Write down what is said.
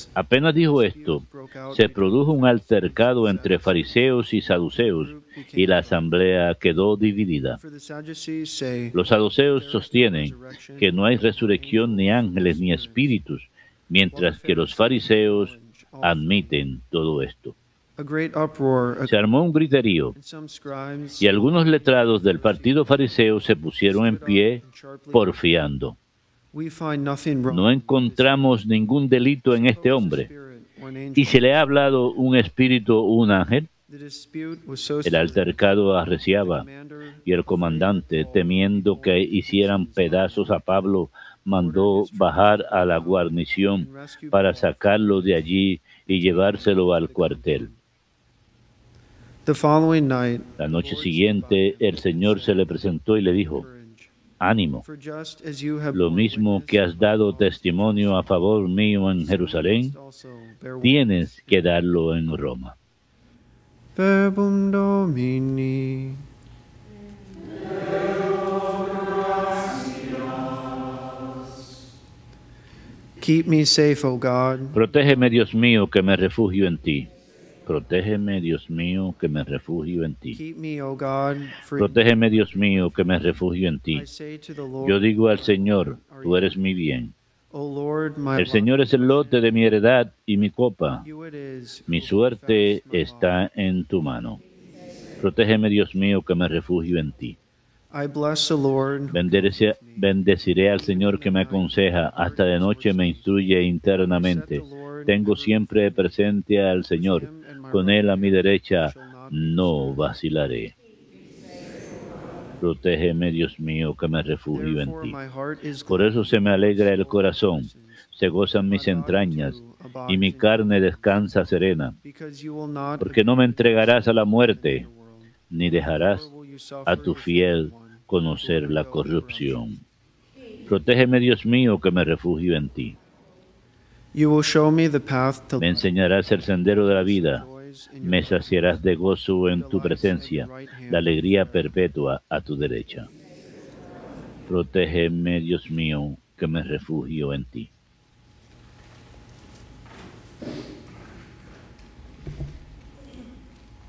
Apenas dijo esto, se produjo un altercado entre fariseos y saduceos, y la asamblea quedó dividida. Los saduceos sostienen que no hay resurrección, ni ángeles, ni espíritus, mientras que los fariseos admiten todo esto. Se armó un griterío, y algunos letrados del partido fariseo se pusieron en pie, porfiando. No encontramos ningún delito en este hombre. ¿Y se le ha hablado un espíritu o un ángel? El altercado arreciaba, y el comandante, temiendo que hicieran pedazos a Pablo, mandó bajar a la guarnición para sacarlo de allí y llevárselo al cuartel. La noche siguiente, el Señor se le presentó y le dijo: ánimo, lo mismo que has dado testimonio a favor mío en Jerusalén, tienes que darlo en Roma. Verbum Domini. Keep me safe, O God. Protégeme, Dios mío, que me refugio en ti. Protégeme, Dios mío, que me refugio en ti. Keep me, O God, for Protégeme, Dios mío, que me refugio en ti. I say to the Lord, Yo digo al Señor, tú eres mi bien. O Lord, my El Señor es el lote de mi heredad y mi copa. you it is. Mi suerte está en tu mano. Protégeme, Dios mío, que me refugio en ti. I bless the Lord. Bendeciré al Señor que me aconseja, hasta de noche me instruye internamente. Tengo siempre presente al Señor, con Él a mi derecha no vacilaré. Protégeme, Dios mío, que me refugio en Therefore ti. my heart is Por eso se me alegra el corazón, se gozan mis entrañas, y mi carne descansa serena, because you will not porque no me entregarás a la muerte, ni dejarás will you a suffer tu your fiel conocer la corrupción. Protégeme, Dios mío, que me refugio en ti. You will show me the path to Me enseñarás el sendero de la vida, joys in your me saciarás de gozo en tu presencia, la alegría perpetua a tu derecha. Protégeme, Dios mío, que me refugio en ti.